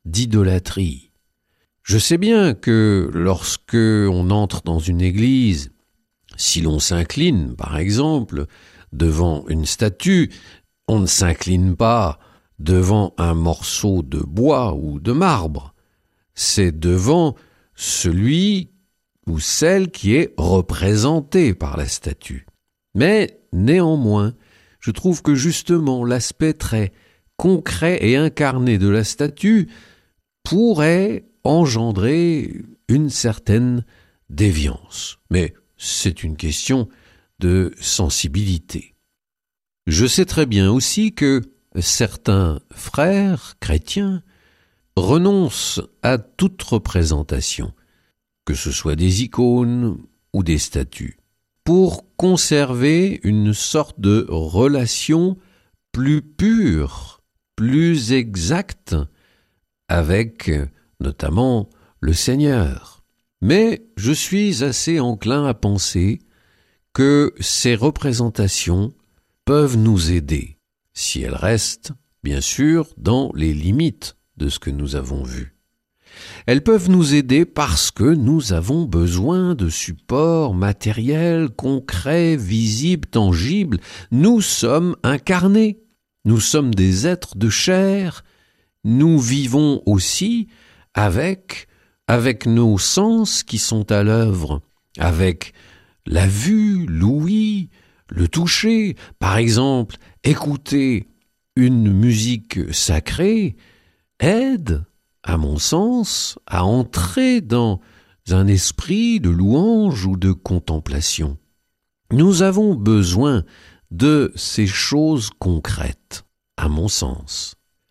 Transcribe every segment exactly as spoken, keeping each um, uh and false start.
d'idolâtrie. Je sais bien que lorsque on entre dans une église, si l'on s'incline, par exemple, devant une statue, on ne s'incline pas devant un morceau de bois ou de marbre. C'est devant celui ou celle qui est représenté par la statue. Mais néanmoins, je trouve que justement l'aspect très concret et incarné de la statue pourrait engendrer une certaine déviance. Mais c'est une question de sensibilité. Je sais très bien aussi que certains frères chrétiens renoncent à toute représentation, que ce soit des icônes ou des statues, pour conserver une sorte de relation plus pure, plus exacte avec notamment le Seigneur. Mais je suis assez enclin à penser que ces représentations peuvent nous aider, si elles restent, bien sûr, dans les limites de ce que nous avons vu. Elles peuvent nous aider parce que nous avons besoin de supports matériels, concrets, visibles, tangibles. Nous sommes incarnés, nous sommes des êtres de chair, nous vivons aussi avec, avec nos sens qui sont à l'œuvre, avec la vue, l'ouïe, le toucher. Par exemple, écouter une musique sacrée aide, à mon sens, à entrer dans un esprit de louange ou de contemplation. Nous avons besoin de ces choses concrètes, à mon sens.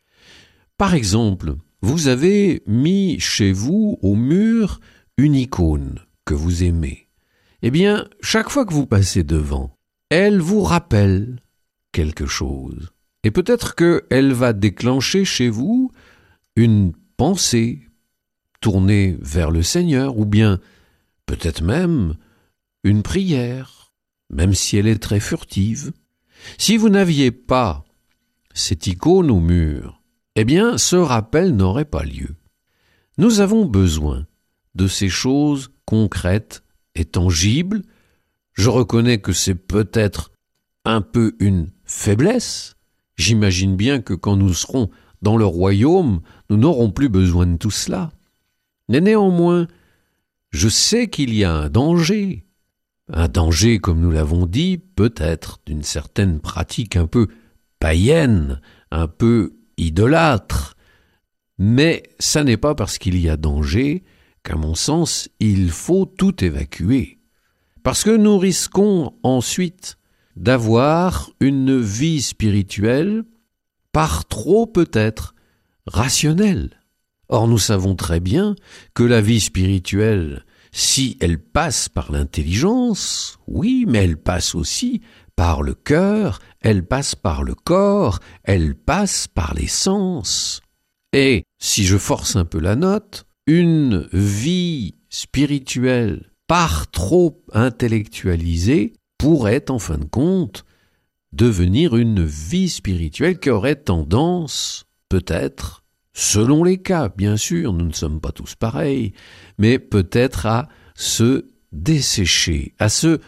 Par exemple, vous avez mis chez vous au mur une icône que vous aimez. Eh bien, chaque fois que vous passez devant, elle vous rappelle quelque chose. Et peut-être qu'elle va déclencher chez vous une pensée tournée vers le Seigneur, ou bien peut-être même une prière, même si elle est très furtive. Si vous n'aviez pas cette icône au mur, eh bien, ce rappel n'aurait pas lieu. Nous avons besoin de ces choses concrètes et tangibles. Je reconnais que c'est peut-être un peu une faiblesse. J'imagine bien que quand nous serons dans le royaume, nous n'aurons plus besoin de tout cela. Mais néanmoins, je sais qu'il y a un danger. Un danger, comme nous l'avons dit, peut-être d'une certaine pratique un peu païenne, un peu idolâtre. Mais ça n'est pas parce qu'il y a danger qu'à mon sens, il faut tout évacuer. Parce que nous risquons ensuite d'avoir une vie spirituelle par trop peut-être rationnelle. Or nous savons très bien que la vie spirituelle, si elle passe par l'intelligence, oui, mais elle passe aussi par le cœur, elle passe par le corps, elle passe par les sens. Et, si je force un peu la note, une vie spirituelle par trop intellectualisée pourrait, en fin de compte, devenir une vie spirituelle qui aurait tendance, peut-être, selon les cas, bien sûr, nous ne sommes pas tous pareils, mais peut-être à se dessécher, à se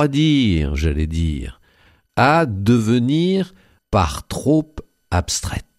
refroidir, j'allais dire, à devenir par trop abstraite.